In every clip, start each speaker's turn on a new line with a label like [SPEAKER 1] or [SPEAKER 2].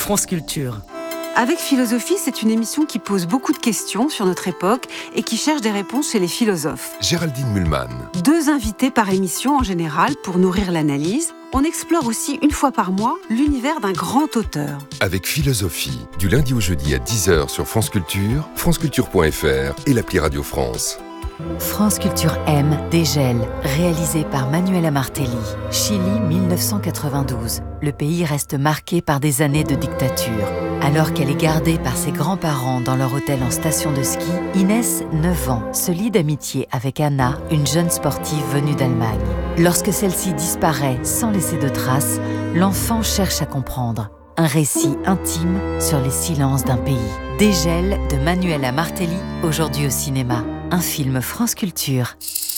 [SPEAKER 1] France Culture.
[SPEAKER 2] Avec Philosophie, c'est une émission qui pose beaucoup de questions sur notre époque et qui cherche des réponses chez les philosophes.
[SPEAKER 3] Géraldine Mühlmann.
[SPEAKER 2] 2 invités par émission en général pour nourrir l'analyse. On explore aussi une fois par mois l'univers d'un grand auteur.
[SPEAKER 3] Avec Philosophie, du lundi au jeudi à 10h sur France Culture, franceculture.fr et l'appli Radio France.
[SPEAKER 4] France Culture aime Dégel, réalisé par Manuela Martelli. Chili 1992. Le pays reste marqué par des années de dictature. Alors qu'elle est gardée par ses grands-parents dans leur hôtel en station de ski, Inès, 9 ans, se lie d'amitié avec Anna, une jeune sportive venue d'Allemagne. Lorsque celle-ci disparaît sans laisser de traces, l'enfant cherche à comprendre. Un récit intime sur les silences d'un pays. Dégel de Manuela Martelli, aujourd'hui au cinéma. Un film France Culture.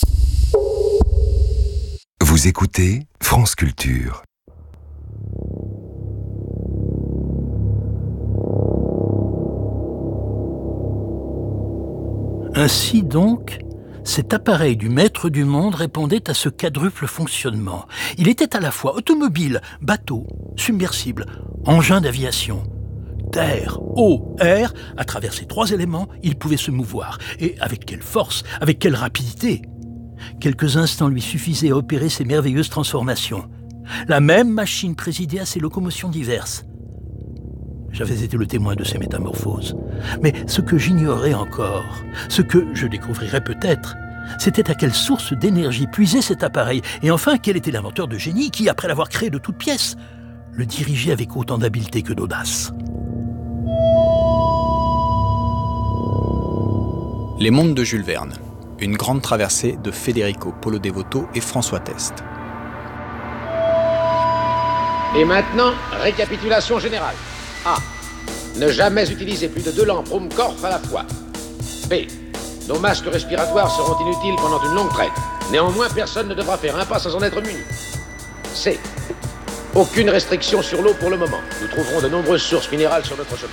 [SPEAKER 3] Vous écoutez France Culture.
[SPEAKER 5] Ainsi donc, cet appareil du maître du monde répondait à ce quadruple fonctionnement. Il était à la fois automobile, bateau, submersible, engin d'aviation. Terre, eau, air, à travers ces 3 éléments, il pouvait se mouvoir. Et avec quelle force, avec quelle rapidité! Quelques instants lui suffisaient à opérer ces merveilleuses transformations. La même machine présidait à ces locomotions diverses. J'avais été le témoin de ces métamorphoses. Mais ce que j'ignorais encore, ce que je découvrirais peut-être, c'était à quelle source d'énergie puisait cet appareil, et enfin quel était l'inventeur de génie qui, après l'avoir créé de toutes pièces, le dirigeait avec autant d'habileté que d'audace.
[SPEAKER 6] Les mondes de Jules Verne, une grande traversée de Federico Polo Devoto et François Test.
[SPEAKER 7] Et maintenant, récapitulation générale. A. Ne jamais utiliser plus de 2 lampes Ruhmkorff à la fois. B. Nos masques respiratoires seront inutiles pendant une longue traite. Néanmoins, personne ne devra faire un pas sans en être muni. C. Aucune restriction sur l'eau pour le moment. Nous trouverons de nombreuses sources minérales sur notre chemin.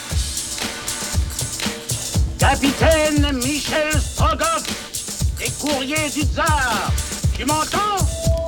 [SPEAKER 8] Capitaine Michel Strogoff, des courriers du Tsar. Tu m'entends?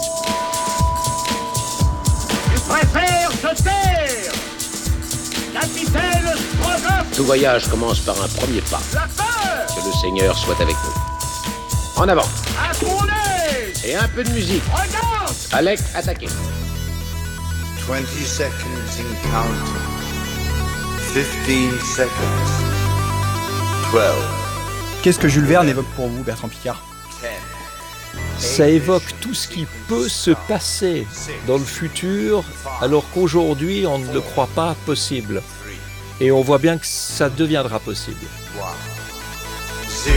[SPEAKER 8] Tu préfères te taire? Capitaine Strogoff!
[SPEAKER 7] Tout voyage commence par un premier pas.
[SPEAKER 8] La peur!
[SPEAKER 7] Que le Seigneur soit avec nous. En avant.
[SPEAKER 8] À ton aise!
[SPEAKER 7] Et un peu de musique.
[SPEAKER 8] Regarde!
[SPEAKER 7] Alec, attaquez.
[SPEAKER 9] 20 seconds in counting. 15 seconds. 12.
[SPEAKER 10] Qu'est-ce que Jules Verne évoque pour vous, Bertrand Piccard ?
[SPEAKER 9] 10.
[SPEAKER 11] Ça évoque tout ce qui peut se passer dans le futur, alors qu'aujourd'hui, on ne le croit pas possible. Et on voit bien que ça deviendra possible.
[SPEAKER 9] 0.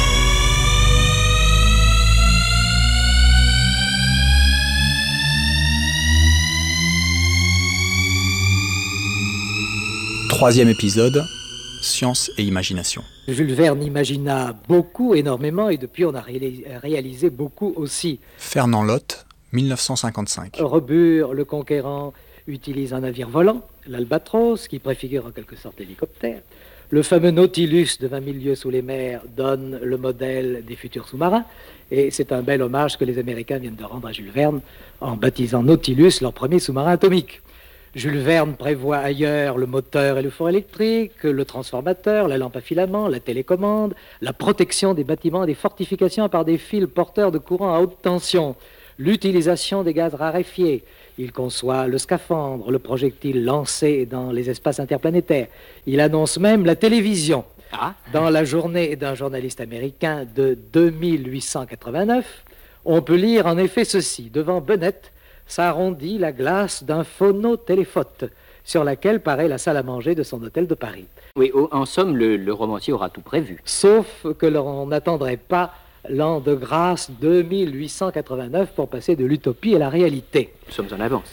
[SPEAKER 6] Troisième épisode, Science et imagination.
[SPEAKER 12] Jules Verne imagina beaucoup, énormément, et depuis on a réalisé beaucoup aussi.
[SPEAKER 6] Fernand Lotte, 1955.
[SPEAKER 12] Robur, le conquérant, utilise un navire volant, l'Albatros, qui préfigure en quelque sorte l'hélicoptère. Le fameux Nautilus de 20 000 lieues sous les mers donne le modèle des futurs sous-marins. Et c'est un bel hommage que les Américains viennent de rendre à Jules Verne en baptisant Nautilus leur premier sous-marin atomique. Jules Verne prévoit ailleurs le moteur et le four électrique, le transformateur, la lampe à filament, la télécommande, la protection des bâtiments et des fortifications par des fils porteurs de courant à haute tension, l'utilisation des gaz raréfiés. Il conçoit le scaphandre, le projectile lancé dans les espaces interplanétaires. Il annonce même la télévision. Dans la journée d'un journaliste américain de 2889, on peut lire en effet ceci. Devant Bennett, s'arrondit la glace d'un phonotéléphote sur laquelle paraît la salle à manger de son hôtel de Paris.
[SPEAKER 13] Oui, en somme, le romancier aura tout prévu.
[SPEAKER 12] Sauf que l'on n'attendrait pas l'an de grâce 2889 pour passer de l'utopie à la réalité.
[SPEAKER 13] Nous sommes en avance.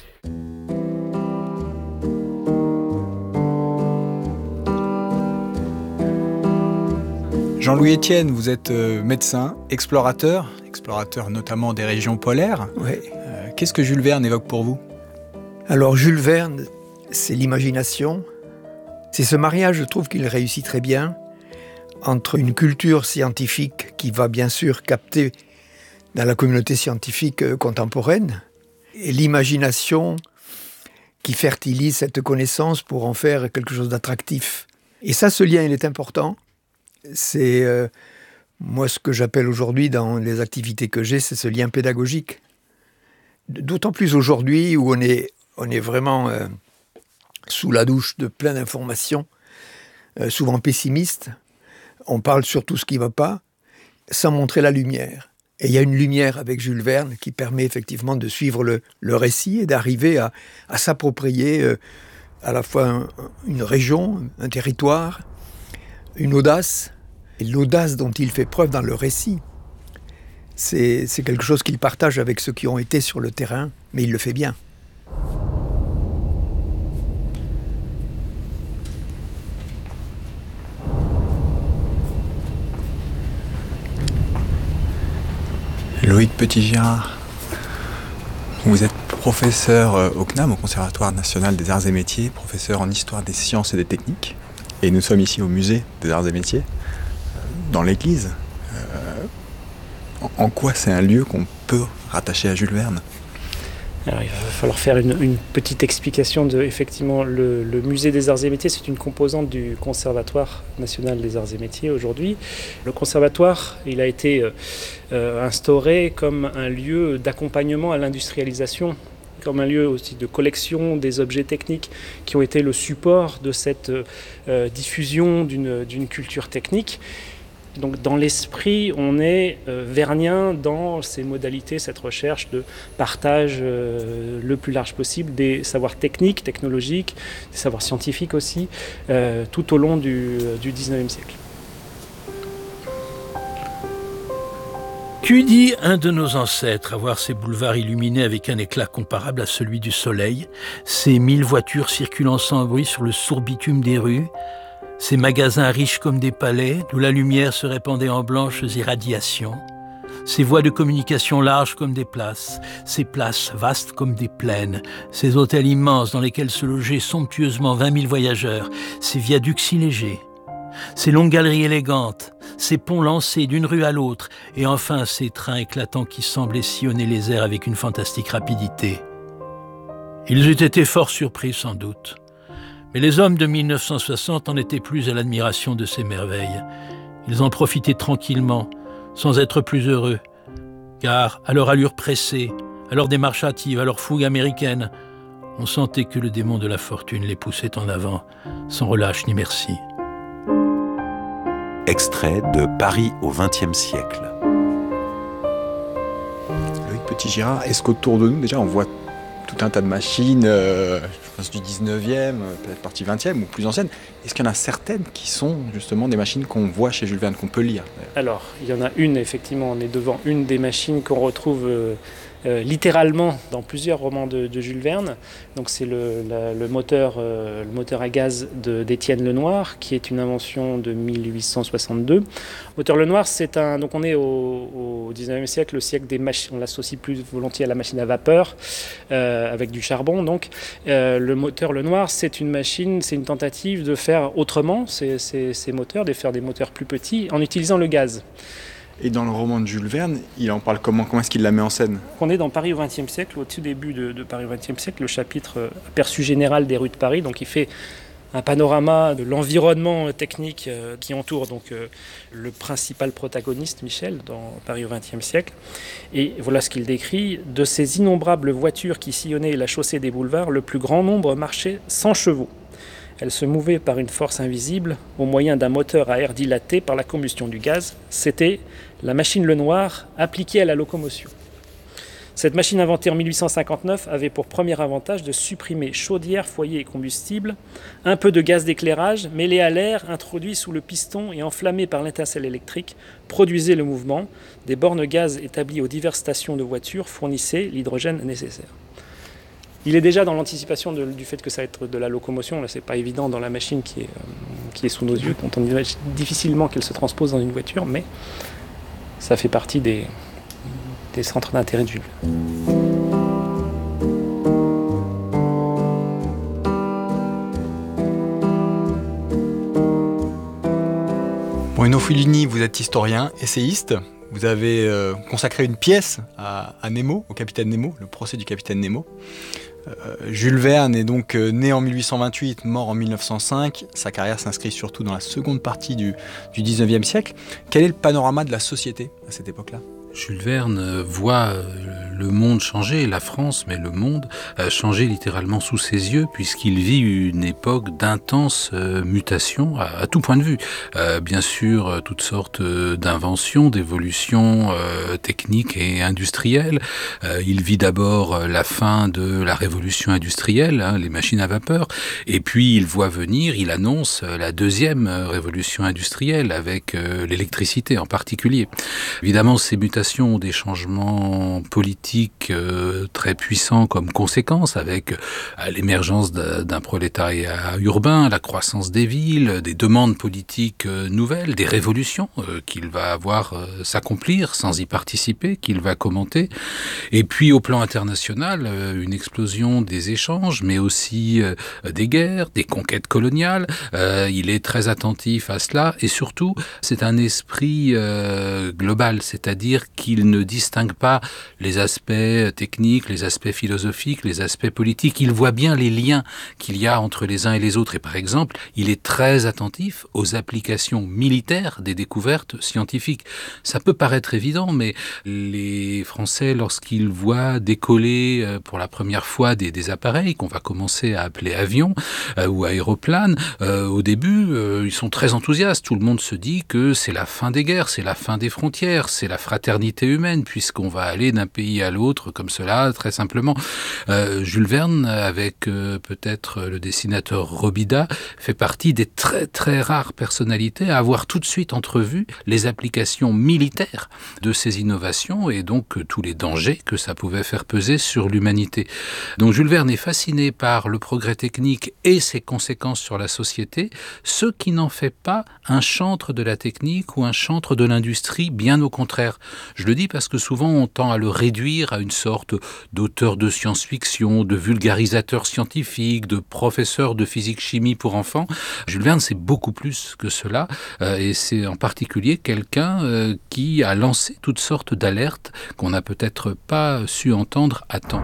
[SPEAKER 10] Jean-Louis Etienne, vous êtes médecin, explorateur notamment des régions polaires.
[SPEAKER 14] Oui.
[SPEAKER 10] Qu'est-ce que Jules Verne évoque pour vous ?
[SPEAKER 14] Alors Jules Verne, c'est l'imagination. C'est ce mariage, je trouve qu'il réussit très bien, entre une culture scientifique qui va bien sûr capter dans la communauté scientifique contemporaine et l'imagination qui fertilise cette connaissance pour en faire quelque chose d'attractif. Et ça, ce lien, il est important. C'est, moi, ce que j'appelle aujourd'hui dans les activités que j'ai, c'est ce lien pédagogique. D'autant plus aujourd'hui où on est vraiment sous la douche de plein d'informations, souvent pessimistes. On parle sur tout ce qui ne va pas, sans montrer la lumière. Et il y a une lumière avec Jules Verne qui permet effectivement de suivre le récit et d'arriver à s'approprier à la fois une région, un territoire, une audace. Et l'audace dont il fait preuve dans le récit, c'est quelque chose qu'il partage avec ceux qui ont été sur le terrain, mais il le fait bien.
[SPEAKER 10] Loïc Petit-Girard, vous êtes professeur au CNAM, au Conservatoire national des arts et métiers, professeur en histoire des sciences et des techniques, et nous sommes ici au musée des arts et métiers, dans l'église. En quoi c'est un lieu qu'on peut rattacher à Jules Verne ?
[SPEAKER 1] Alors, il va falloir faire une petite explication de, effectivement, le musée des arts et métiers, c'est une composante du Conservatoire national des arts et métiers aujourd'hui. Le conservatoire, il a été instauré comme un lieu d'accompagnement à l'industrialisation, comme un lieu aussi de collection des objets techniques qui ont été le support de cette diffusion d'une culture technique. Donc dans l'esprit, on est vernien dans ces modalités, cette recherche de partage le plus large possible des savoirs techniques, technologiques, des savoirs scientifiques aussi, tout au long du XIXe siècle.
[SPEAKER 5] Qu'eût dit un de nos ancêtres à voir ces boulevards illuminés avec un éclat comparable à celui du soleil, ces 1000 voitures circulant sans bruit sur le sourd bitume des rues, ces magasins riches comme des palais, d'où la lumière se répandait en blanches irradiations, ces voies de communication larges comme des places, ces places vastes comme des plaines, ces hôtels immenses dans lesquels se logeaient somptueusement 20 000 voyageurs, ces viaducs si légers, ces longues galeries élégantes, ces ponts lancés d'une rue à l'autre, et enfin ces trains éclatants qui semblaient sillonner les airs avec une fantastique rapidité. Ils eût été fort surpris sans doute. Mais les hommes de 1960 en étaient plus à l'admiration de ces merveilles. Ils en profitaient tranquillement, sans être plus heureux, car à leur allure pressée, à leur démarche hâtive, à leur fougue américaine, on sentait que le démon de la fortune les poussait en avant, sans relâche ni merci.
[SPEAKER 15] Extrait de Paris au XXe siècle.
[SPEAKER 10] Loïc Petit-Girard, est-ce qu'autour de nous, déjà, on voit tout un tas de machines, je pense du 19e, peut-être partie 20e ou plus anciennes. Est-ce qu'il y en a certaines qui sont justement des machines qu'on voit chez Jules Verne, qu'on peut lire ?
[SPEAKER 1] Alors, il y en a une, effectivement, on est devant une des machines qu'on retrouve littéralement dans plusieurs romans de Jules Verne. Donc c'est le moteur à gaz d'Étienne Lenoir, qui est une invention de 1862. Moteur Lenoir, donc on est au 19e siècle, le siècle des machines, on l'associe plus volontiers à la machine à vapeur, avec du charbon. Donc le moteur Lenoir, c'est une machine, c'est une tentative de faire autrement ces moteurs, de faire des moteurs plus petits en utilisant le gaz.
[SPEAKER 10] Et dans le roman de Jules Verne, il en parle comment est-ce qu'il la met en scène ?
[SPEAKER 1] On est dans Paris au XXe siècle, au tout début de Paris au XXe siècle, le chapitre aperçu général des rues de Paris. Donc il fait un panorama de l'environnement technique qui entoure donc le principal protagoniste, Michel, dans Paris au XXe siècle. Et voilà ce qu'il décrit. De ces innombrables voitures qui sillonnaient la chaussée des boulevards, le plus grand nombre marchait sans chevaux. Elle se mouvait par une force invisible, au moyen d'un moteur à air dilaté par la combustion du gaz. C'était la machine Lenoir appliquée à la locomotion. Cette machine inventée en 1859 avait pour premier avantage de supprimer chaudière, foyer et combustible, un peu de gaz d'éclairage mêlé à l'air introduit sous le piston et enflammé par l'étincelle électrique, produisait le mouvement. Des bornes gaz établies aux diverses stations de voitures fournissaient l'hydrogène nécessaire. Il est déjà dans l'anticipation du fait que ça va être de la locomotion. Là, c'est pas évident dans la machine qui est sous nos yeux, dont on imagine difficilement qu'elle se transpose dans une voiture, mais ça fait partie des centres d'intérêt de Jules.
[SPEAKER 10] Bruno Fulini, vous êtes historien, essayiste. Vous avez consacré une pièce à Nemo, au capitaine Nemo, le procès du capitaine Nemo. Jules Verne est donc né en 1828, mort en 1905. Sa carrière s'inscrit surtout dans la seconde partie du 19e siècle. Quel est le panorama de la société à cette époque-là ?
[SPEAKER 16] Jules Verne voit le monde changer, la France, mais le monde changer littéralement sous ses yeux, puisqu'il vit une époque d'intense mutation à tout point de vue. Bien sûr, toutes sortes d'inventions, d'évolutions techniques et industrielles. Il vit d'abord la fin de la révolution industrielle, les machines à vapeur, et puis il voit venir, il annonce la deuxième révolution industrielle avec l'électricité en particulier. Évidemment, ces mutations ont des changements politiques très puissants comme conséquence, avec l'émergence d'un prolétariat urbain, la croissance des villes, des demandes politiques nouvelles, des révolutions qu'il va avoir s'accomplir sans y participer, qu'il va commenter. Et puis au plan international, une explosion des échanges, mais aussi des guerres, des conquêtes coloniales. Il est très attentif à cela, et surtout, c'est un esprit global, c'est-à-dire qu'il ne distingue pas les aspects techniques, les aspects philosophiques, les aspects politiques. Il voit bien les liens qu'il y a entre les uns et les autres. Et par exemple, il est très attentif aux applications militaires des découvertes scientifiques. Ça peut paraître évident, mais les Français, lorsqu'ils voient décoller pour la première fois des appareils qu'on va commencer à appeler avions ou aéroplanes, au début, ils sont très enthousiastes. Tout le monde se dit que c'est la fin des guerres, c'est la fin des frontières, c'est la fraternité humaine, puisqu'on va aller d'un pays à l'autre comme cela, très simplement. Jules Verne, avec peut-être le dessinateur Robida, fait partie des très très rares personnalités à avoir tout de suite entrevu les applications militaires de ces innovations et donc tous les dangers que ça pouvait faire peser sur l'humanité. Donc Jules Verne est fasciné par le progrès technique et ses conséquences sur la société, ce qui n'en fait pas un chantre de la technique ou un chantre de l'industrie, bien au contraire. Je le dis parce que souvent on tend à le réduire à une sorte d'auteur de science-fiction, de vulgarisateur scientifique, de professeur de physique-chimie pour enfants. Jules Verne, c'est beaucoup plus que cela, et c'est en particulier quelqu'un qui a lancé toutes sortes d'alertes qu'on n'a peut-être pas su entendre à temps.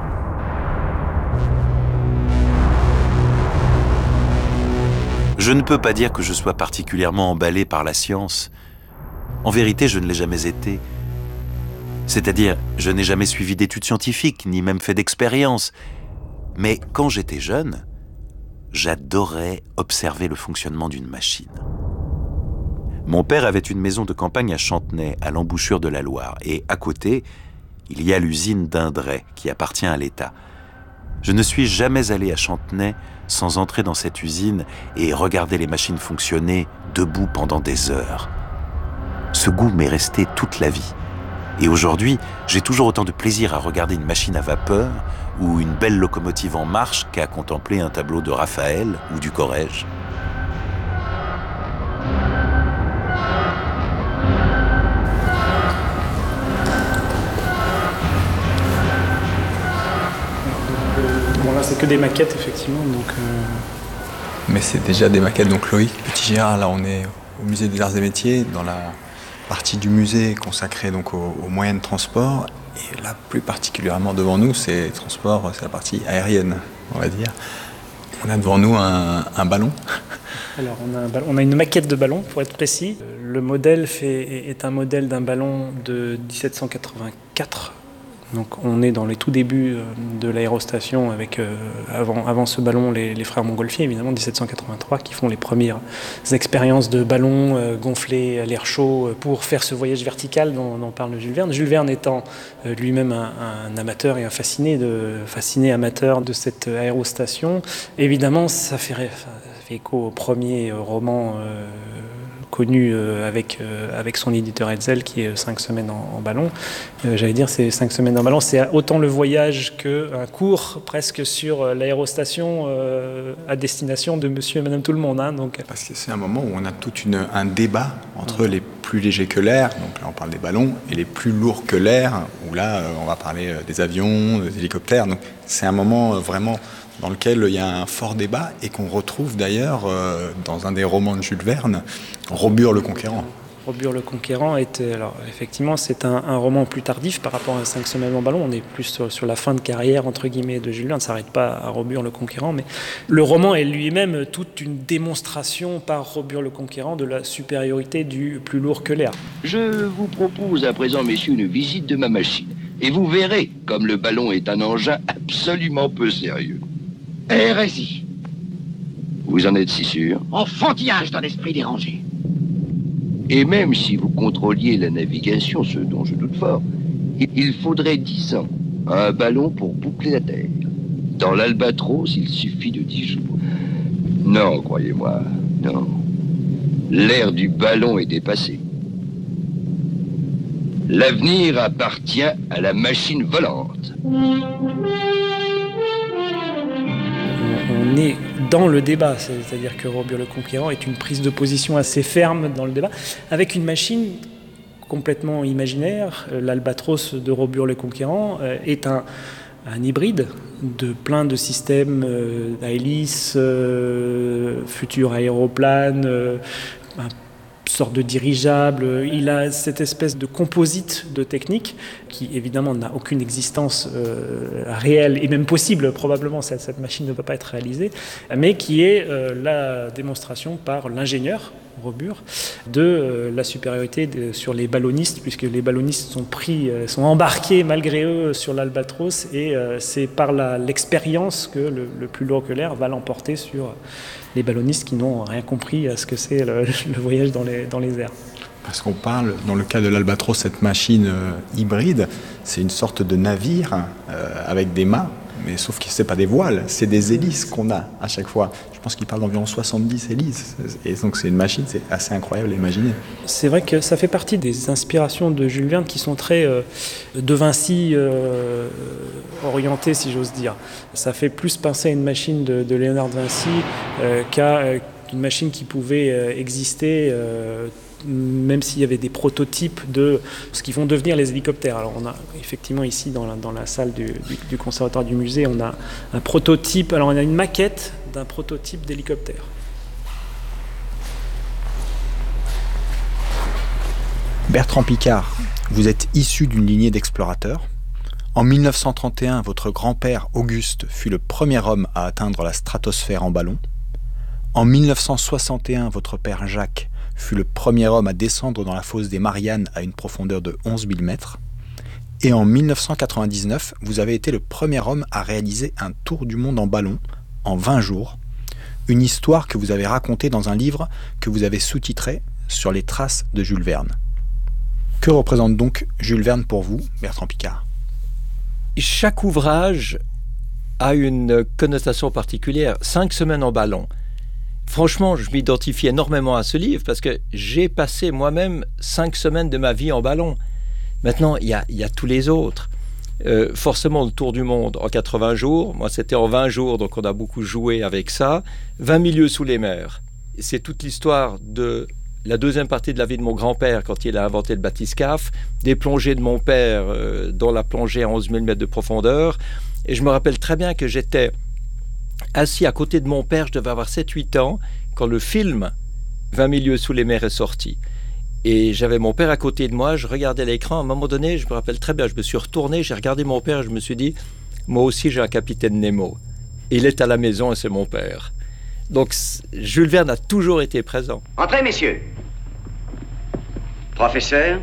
[SPEAKER 15] Je ne peux pas dire que je sois particulièrement emballé par la science. En vérité, je ne l'ai jamais été. C'est-à-dire, je n'ai jamais suivi d'études scientifiques, ni même fait d'expériences. Mais quand j'étais jeune, j'adorais observer le fonctionnement d'une machine. Mon père avait une maison de campagne à Chantenay, à l'embouchure de la Loire. Et à côté, il y a l'usine d'Indray, qui appartient à l'État. Je ne suis jamais allé à Chantenay sans entrer dans cette usine et regarder les machines fonctionner debout pendant des heures. Ce goût m'est resté toute la vie. Et aujourd'hui, j'ai toujours autant de plaisir à regarder une machine à vapeur ou une belle locomotive en marche qu'à contempler un tableau de Raphaël ou du Corrège.
[SPEAKER 1] Bon, là, c'est que des maquettes, effectivement.
[SPEAKER 10] Mais c'est déjà des maquettes. Donc Loïc Petit-Girard, là, on est au Musée des Arts et Métiers, dans la partie du musée consacrée donc aux moyens de transport. Et là, plus particulièrement devant nous, c'est la partie aérienne, on va dire. On a devant nous un ballon.
[SPEAKER 1] Alors, on a une maquette de ballon, pour être précis. Le modèle est un modèle d'un ballon de 1784. Donc, on est dans les tout débuts de l'aérostation avec, avant ce ballon, les frères Montgolfier, évidemment, 1783, qui font les premières expériences de ballons gonflés à l'air chaud pour faire ce voyage vertical dont parle Jules Verne. Jules Verne étant lui-même un amateur et un fasciné amateur de cette aérostation. Évidemment, ça fait écho au premier roman connu avec son éditeur Hetzel, qui est 5 semaines en ballon. J'allais dire, c'est 5 semaines en ballon, c'est autant le voyage qu'un cours presque sur l'aérostation à destination de monsieur et madame tout le monde. Donc.
[SPEAKER 10] Parce que c'est un moment où on a tout un débat entre les plus légers que l'air, donc là on parle des ballons, et les plus lourds que l'air, où là on va parler des avions, des hélicoptères. Donc c'est un moment vraiment dans lequel il y a un fort débat et qu'on retrouve d'ailleurs dans un des romans de Jules Verne, Robur le Conquérant.
[SPEAKER 1] Robur le Conquérant alors effectivement, c'est un roman plus tardif par rapport à 5 semaines en ballon. On est plus sur la fin de carrière, entre guillemets, de Jules Verne. Ça ne s'arrête pas à Robur le Conquérant, mais le roman est lui-même toute une démonstration par Robur le Conquérant de la supériorité du plus lourd que l'air.
[SPEAKER 17] Je vous propose à présent, messieurs, une visite de ma machine. Et vous verrez comme le ballon est un engin absolument peu sérieux.
[SPEAKER 7] Hérésie.
[SPEAKER 17] Vous en êtes si sûr?
[SPEAKER 7] Enfantillage d'un esprit dérangé.
[SPEAKER 17] Et même si vous contrôliez la navigation, ce dont je doute fort, il faudrait 10 ans à un ballon pour boucler la Terre. Dans l'Albatros, il suffit de 10 jours. Non, croyez-moi, non. L'ère du ballon est dépassée. L'avenir appartient à la machine volante.
[SPEAKER 1] On est dans le débat, c'est-à-dire que Robur le Conquérant est une prise de position assez ferme dans le débat, avec une machine complètement imaginaire. L'Albatros de Robur le Conquérant est un hybride de plein de systèmes à hélice, futur aéroplane, un sorte de dirigeable. Il a cette espèce de composite de technique qui évidemment n'a aucune existence réelle et même possible, probablement cette machine ne peut pas être réalisée, mais qui est la démonstration par l'ingénieur Robur de la supériorité sur les ballonistes, puisque les ballonistes sont embarqués malgré eux sur l'Albatros, et c'est par l'expérience que le plus lourd que l'air va l'emporter sur les ballonistes qui n'ont rien compris à ce que c'est le voyage dans les airs.
[SPEAKER 10] Parce qu'on parle, dans le cas de l'Albatros, cette machine hybride, c'est une sorte de navire avec des mâts, mais sauf que ce n'est pas des voiles, c'est des hélices qu'on a à chaque fois. Je pense qu'il parle d'environ 70 hélices, et donc c'est une machine, c'est assez incroyable à imaginer.
[SPEAKER 1] C'est vrai que ça fait partie des inspirations de Jules Verne qui sont très de Vinci orientées, si j'ose dire. Ça fait plus penser à une machine de Léonard de Vinci qu'à une machine qui pouvait exister même s'il y avait des prototypes de ce qui vont devenir les hélicoptères. Alors on a effectivement ici dans la salle du conservatoire du musée, on a un prototype, alors on a une maquette d'un prototype d'hélicoptère.
[SPEAKER 6] Bertrand Piccard, vous êtes issu d'une lignée d'explorateurs. En 1931, votre grand-père Auguste fut le premier homme à atteindre la stratosphère en ballon. En 1961, votre père Jacques fut le premier homme à descendre dans la fosse des Mariannes à une profondeur de 11 000 mètres. Et en 1999, vous avez été le premier homme à réaliser un tour du monde en ballon en 20 jours. Une histoire que vous avez racontée dans un livre que vous avez sous-titré « Sur les traces de Jules Verne ». Que représente donc Jules Verne pour vous, Bertrand Piccard ?
[SPEAKER 11] Chaque ouvrage a une connotation particulière. 5 semaines en ballon. Franchement, je m'identifie énormément à ce livre parce que j'ai passé moi-même 5 semaines de ma vie en ballon. Maintenant, il y a tous les autres. Forcément, le tour du monde en 80 jours. Moi, c'était en 20 jours, donc on a beaucoup joué avec ça. 20 milieux sous les mers. C'est toute l'histoire de la deuxième partie de la vie de mon grand-père quand il a inventé le bathyscaphe, des plongées de mon père, dont la plongée à 11 000 mètres de profondeur. Et je me rappelle très bien que j'étais assis à côté de mon père, je devais avoir 7-8 ans, quand le film 20 milieux sous les mers est sorti. Et j'avais mon père à côté de moi, je regardais l'écran, à un moment donné, je me rappelle très bien, je me suis retourné, j'ai regardé mon père et je me suis dit, moi aussi j'ai un capitaine Nemo. Il est à la maison et c'est mon père. Donc Jules Verne a toujours été présent.
[SPEAKER 18] Entrez, messieurs. Professeur,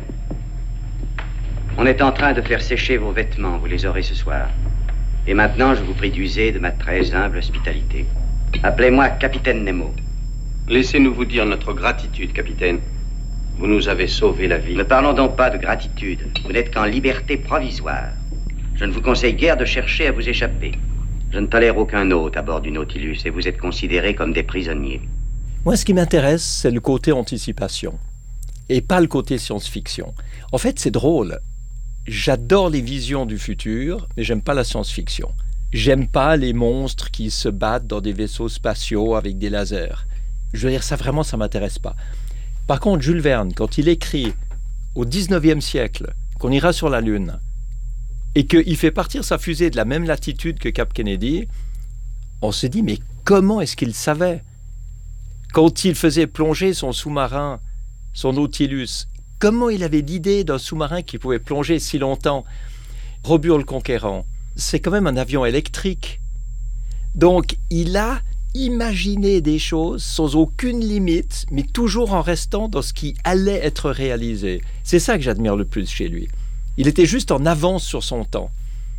[SPEAKER 18] on est en train de faire sécher vos vêtements, vous les aurez ce soir. Et maintenant, je vous prie d'user de ma très humble hospitalité. Appelez-moi Capitaine Nemo.
[SPEAKER 19] Laissez-nous vous dire notre gratitude, capitaine. Vous nous avez sauvé la vie.
[SPEAKER 18] Ne parlons donc pas de gratitude. Vous n'êtes qu'en liberté provisoire. Je ne vous conseille guère de chercher à vous échapper. Je ne tolère aucun hôte à bord du Nautilus et vous êtes considérés comme des prisonniers.
[SPEAKER 11] Moi, ce qui m'intéresse, c'est le côté anticipation et pas le côté science-fiction. En fait, c'est drôle. J'adore les visions du futur, mais j'aime pas la science-fiction. J'aime pas les monstres qui se battent dans des vaisseaux spatiaux avec des lasers. Je veux dire, ça vraiment, ça m'intéresse pas. Par contre, Jules Verne, quand il écrit au 19e siècle qu'on ira sur la Lune et qu'il fait partir sa fusée de la même latitude que Cap Kennedy, on se dit, mais comment est-ce qu'il savait ? Quand il faisait plonger son sous-marin son Nautilus. Comment il avait l'idée d'un sous-marin qui pouvait plonger si longtemps? Robur le Conquérant, c'est quand même un avion électrique. Donc, il a imaginé des choses sans aucune limite, mais toujours en restant dans ce qui allait être réalisé. C'est ça que j'admire le plus chez lui. Il était juste en avance sur son temps.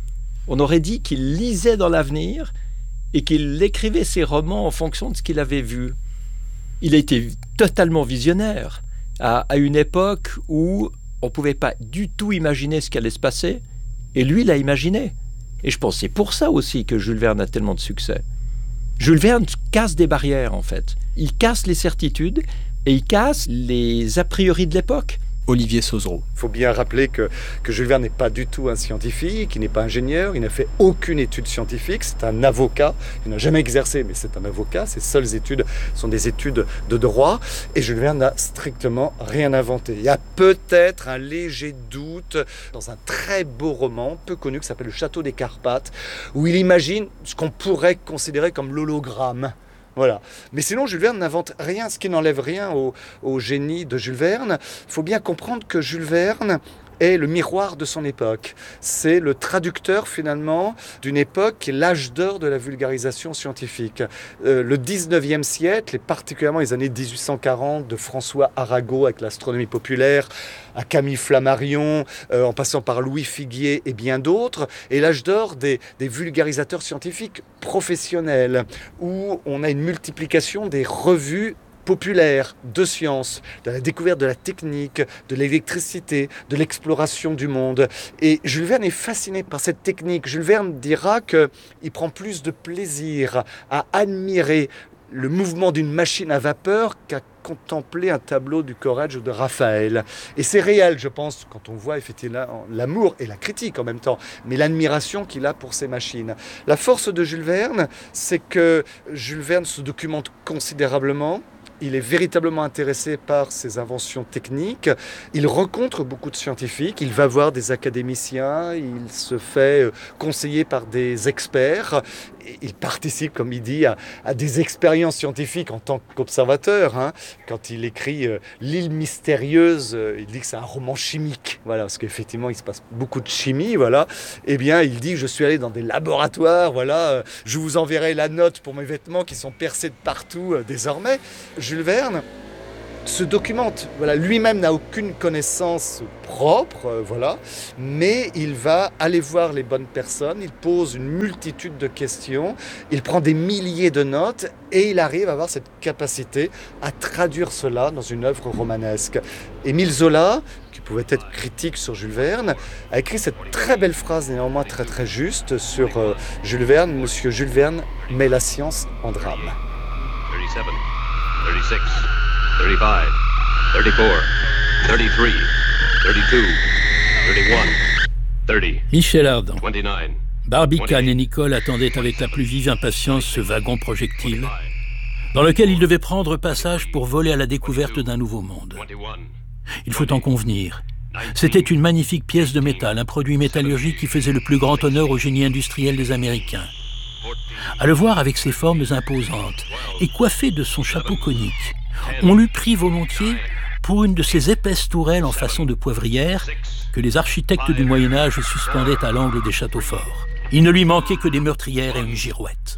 [SPEAKER 11] On aurait dit qu'il lisait dans l'avenir et qu'il écrivait ses romans en fonction de ce qu'il avait vu. Il a été totalement visionnaire à une époque où on ne pouvait pas du tout imaginer ce qui allait se passer, et lui l'a imaginé. Et je pense que c'est pour ça aussi que Jules Verne a tellement de succès. Jules Verne casse des barrières, en fait. Il casse les certitudes et il casse les a priori de l'époque.
[SPEAKER 6] Olivier Sauzereau.
[SPEAKER 20] Il faut bien rappeler que Jules Verne n'est pas du tout un scientifique, il n'est pas ingénieur, il n'a fait aucune étude scientifique, c'est un avocat, il n'a jamais exercé, mais c'est un avocat, ses seules études sont des études de droit, et Jules Verne n'a strictement rien inventé. Il y a peut-être un léger doute dans un très beau roman, peu connu, qui s'appelle Le Château des Carpates, où il imagine ce qu'on pourrait considérer comme l'hologramme. Voilà. Mais sinon, Jules Verne n'invente rien, ce qui n'enlève rien au génie de Jules Verne. Il faut bien comprendre que Jules Verne est le miroir de son époque. C'est le traducteur, finalement, d'une époque qui est l'âge d'or de la vulgarisation scientifique. Le 19e siècle, et particulièrement les années 1840, de François Arago avec l'astronomie populaire, à Camille Flammarion, en passant par Louis Figuier et bien d'autres, et l'âge d'or des vulgarisateurs scientifiques professionnels, où on a une multiplication des revues populaire de science, de la découverte de la technique, de l'électricité, de l'exploration du monde. Et Jules Verne est fasciné par cette technique. Jules Verne dira qu'il prend plus de plaisir à admirer le mouvement d'une machine à vapeur qu'à contempler un tableau du Corrège ou de Raphaël. Et c'est réel, je pense, quand on voit effectivement l'amour et la critique en même temps, mais l'admiration qu'il a pour ces machines. La force de Jules Verne, c'est que Jules Verne se documente considérablement. Il est véritablement intéressé par ses inventions techniques. Il rencontre beaucoup de scientifiques. Il va voir des académiciens. Il se fait conseiller par des experts. Il participe, comme il dit, à des expériences scientifiques en tant qu'observateur. Quand il écrit L'île mystérieuse, il dit que c'est un roman chimique. Voilà, parce qu'effectivement, il se passe beaucoup de chimie. Voilà. Eh bien, il dit, je suis allé dans des laboratoires. Voilà, je vous enverrai la note pour mes vêtements qui sont percés de partout désormais. Jules Verne se documente. Voilà, lui-même n'a aucune connaissance propre, voilà, mais il va aller voir les bonnes personnes, il pose une multitude de questions, il prend des milliers de notes et il arrive à avoir cette capacité à traduire cela dans une œuvre romanesque. Émile Zola, qui pouvait être critique sur Jules Verne, a écrit cette très belle phrase, néanmoins très très juste, sur Jules Verne. Monsieur Jules Verne met la science en drame.
[SPEAKER 19] 37, 36, 35, 34, 33, 32, 31, 30.
[SPEAKER 5] Michel Ardan.
[SPEAKER 19] 29.
[SPEAKER 5] Barbicane et Nicole attendaient avec la plus vive impatience ce wagon projectile, dans lequel ils devaient prendre passage pour voler à la découverte d'un nouveau monde. Il faut en convenir. C'était une magnifique pièce de métal, un produit métallurgique qui faisait le plus grand honneur au génie industriel des Américains. À le voir avec ses formes imposantes et coiffé de son chapeau conique, on l'eût pris volontiers pour une de ces épaisses tourelles en façon de poivrière que les architectes du Moyen-Âge suspendaient à l'angle des châteaux forts. Il ne lui manquait que des meurtrières et une girouette.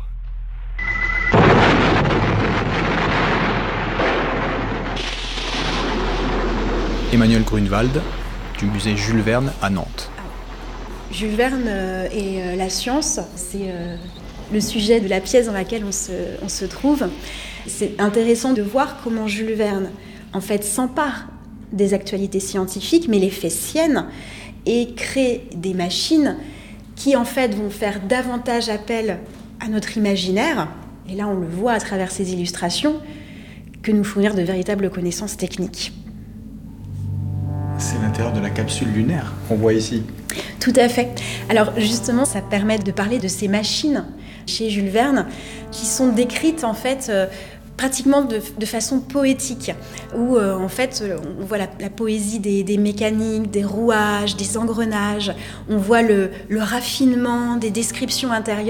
[SPEAKER 6] Emmanuel Grunewald, du musée Jules Verne à Nantes.
[SPEAKER 21] Jules Verne et la science, c'est le sujet de la pièce dans laquelle on se trouve. C'est intéressant de voir comment Jules Verne, en fait, s'empare des actualités scientifiques, mais les fait siennes et crée des machines qui, en fait, vont faire davantage appel à notre imaginaire, et là on le voit à travers ces illustrations, que nous fournir de véritables connaissances techniques.
[SPEAKER 6] C'est l'intérieur de la capsule lunaire qu'on voit ici.
[SPEAKER 21] Tout à fait. Alors justement, ça permet de parler de ces machines chez Jules Verne qui sont décrites en fait pratiquement de façon poétique, où en fait on voit la poésie des mécaniques, des rouages, des engrenages, on voit le raffinement des descriptions intérieures et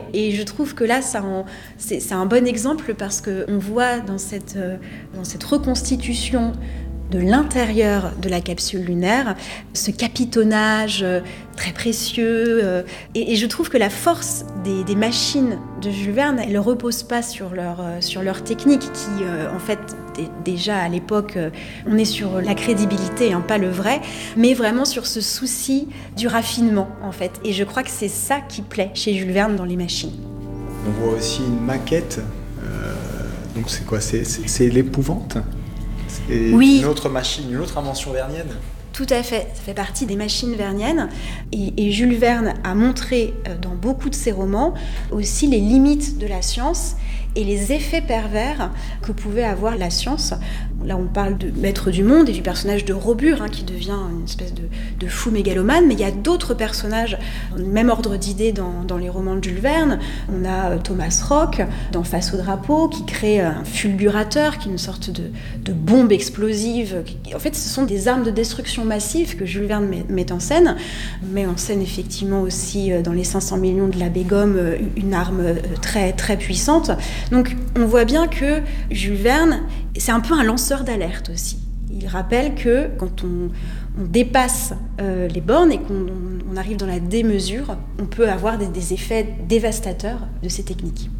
[SPEAKER 21] Et je trouve que là, c'est un bon exemple parce qu'on voit dans cette reconstitution de l'intérieur de la capsule lunaire, ce capitonnage très précieux. Et je trouve que la force des machines de Jules Verne, elle ne repose pas sur leur technique qui, en fait, déjà à l'époque, on est sur la crédibilité, pas le vrai, mais vraiment sur ce souci du raffinement, en fait. Et je crois que c'est ça qui plaît chez Jules Verne dans les machines.
[SPEAKER 6] On voit aussi une maquette. Donc c'est quoi ? C'est l'épouvante ?
[SPEAKER 21] Oui.
[SPEAKER 6] Une autre machine, une autre invention vernienne.
[SPEAKER 21] Tout à fait, ça fait partie des machines verniennes. Et Jules Verne a montré dans beaucoup de ses romans aussi les limites de la science et les effets pervers que pouvait avoir la science. Là, on parle de Maître du Monde et du personnage de Robur, qui devient une espèce de fou mégalomane, mais il y a d'autres personnages, même ordre d'idées dans les romans de Jules Verne. On a Thomas Rock dans Face au drapeau, qui crée un fulgurateur, qui est une sorte de bombe explosive. En fait, ce sont des armes de destruction massive que Jules Verne met en scène. Met en scène effectivement aussi dans les 500 millions de l'abbé Gomme une arme très, très puissante. Donc on voit bien que Jules Verne, c'est un peu un lanceur d'alerte aussi. Il rappelle que quand on dépasse les bornes et qu'on arrive dans la démesure, on peut avoir des effets dévastateurs de ces techniques.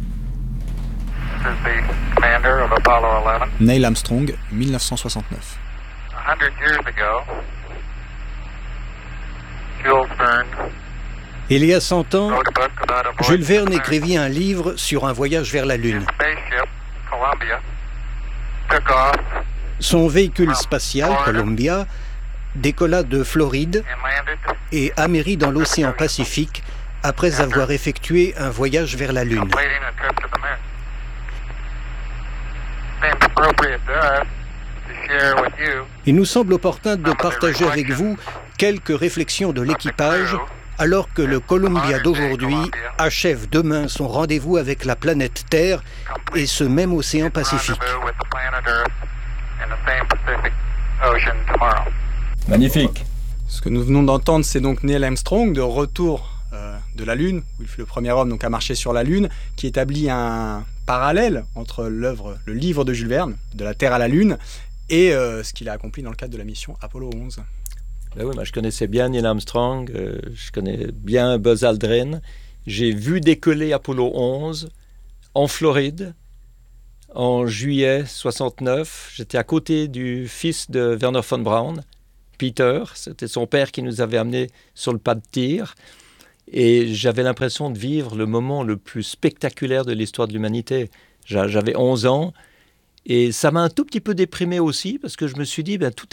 [SPEAKER 6] Neil Armstrong, 1969.
[SPEAKER 2] 100 years ago, Jules Verne.
[SPEAKER 22] Il y a 100 ans, Jules Verne écrivit un livre sur un voyage vers la Lune. Son véhicule spatial, Columbia, décolla de Floride et amérit dans l'océan Pacifique après avoir effectué un voyage vers la Lune. Il nous semble opportun de partager avec vous quelques réflexions de l'équipage alors que le Columbia d'aujourd'hui achève demain son rendez-vous avec la planète Terre et ce même océan Pacifique.
[SPEAKER 6] Magnifique. Ce que nous venons d'entendre, c'est donc Neil Armstrong, de retour de la Lune, où il fut le premier homme donc à marcher sur la Lune, qui établit un parallèle entre le livre de Jules Verne, de la Terre à la Lune, et ce qu'il a accompli dans le cadre de la mission Apollo 11.
[SPEAKER 11] Ben oui, moi je connaissais bien Neil Armstrong, je connais bien Buzz Aldrin. J'ai vu décoller Apollo 11 en Floride en juillet 69. J'étais à côté du fils de Wernher von Braun, Peter. C'était son père qui nous avait amenés sur le pas de tir. Et j'avais l'impression de vivre le moment le plus spectaculaire de l'histoire de l'humanité. J'avais 11 ans et ça m'a un tout petit peu déprimé aussi parce que je me suis dit, tout